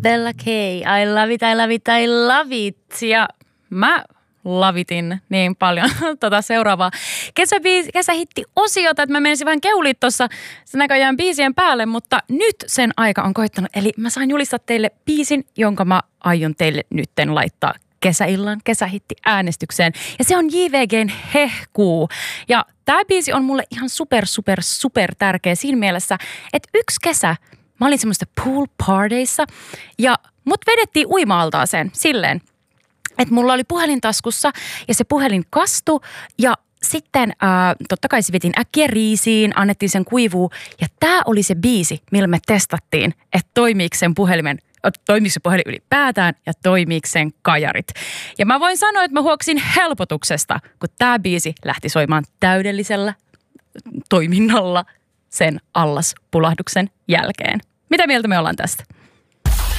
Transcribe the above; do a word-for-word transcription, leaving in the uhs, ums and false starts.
Bella K, I love it, I love it, I love it. Ja mä lavitin niin paljon tota seuraavaa kesäbiisi, kesähitti-osiota, että mä menisin vähän keulit tuossa se näköjään biisien päälle, mutta nyt sen aika on koittanut. Eli mä sain julistaa teille biisin, jonka mä aion teille nytten laittaa kesäillan kesähitti-äänestykseen. Ja se on J V G:n Hehkuu. Ja tää biisi on mulle ihan super, super, super tärkeä siinä mielessä, että yksi kesä mä olin semmoista pool partyissa ja mut vedettiin uima-altaaseen silleen, että mulla oli puhelin taskussa ja se puhelin kastui ja sitten ää, totta kai se vetin äkkiä riisiin, annettiin sen kuivuu ja tää oli se biisi, millä me testattiin, että toimiiko sen puhelimen, toimiiko se puhelin ylipäätään ja toimiiko sen kajarit. Ja mä voin sanoa, että mä huoksin helpotuksesta, kun tää biisi lähti soimaan täydellisellä toiminnalla sen allaspulahduksen jälkeen. Mitä mieltä me ollaan tästä?